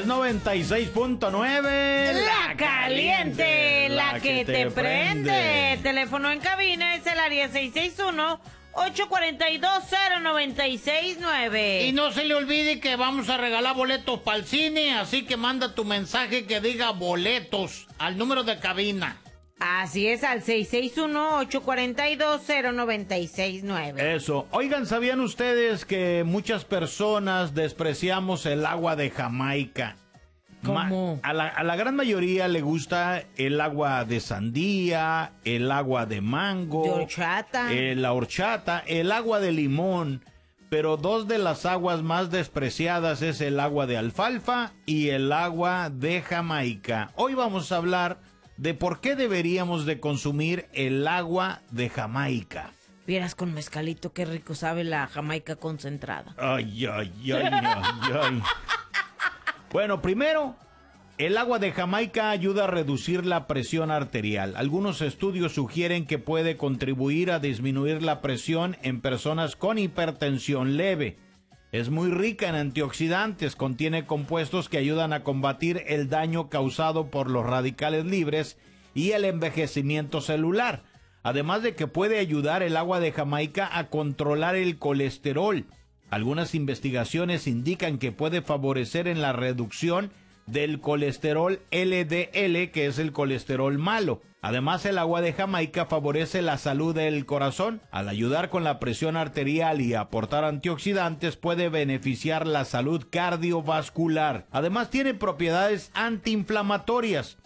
es 96.9. La caliente, la que te prende. Teléfono en cabina es el área 661-842-0969. Y no se le olvide que vamos a regalar boletos para el cine, así que manda tu mensaje que diga boletos al número de cabina. Así es, al 661-842-0969. Eso. Oigan, ¿sabían ustedes que muchas personas despreciamos el agua de Jamaica? ¿Cómo? A la gran mayoría le gusta el agua de sandía, el agua de mango, De horchata. la horchata, el agua de limón. Pero dos de las aguas más despreciadas es el agua de alfalfa y el agua de Jamaica. Hoy vamos a hablar de por qué deberíamos de consumir el agua de Jamaica. Vieras con mezcalito, qué rico sabe la Jamaica concentrada. Ay, ay, ay, ay, ay. Bueno, primero, el agua de Jamaica ayuda a reducir la presión arterial. Algunos estudios sugieren que puede contribuir a disminuir la presión en personas con hipertensión leve. Es muy rica en antioxidantes, contiene compuestos que ayudan a combatir el daño causado por los radicales libres y el envejecimiento celular. Además de que puede ayudar el agua de Jamaica a controlar el colesterol. Algunas investigaciones indican que puede favorecer en la reducción del colesterol LDL, que es el colesterol malo. Además, el agua de Jamaica favorece la salud del corazón. Al ayudar con la presión arterial y aportar antioxidantes, puede beneficiar la salud cardiovascular. Además, tiene propiedades antiinflamatorias.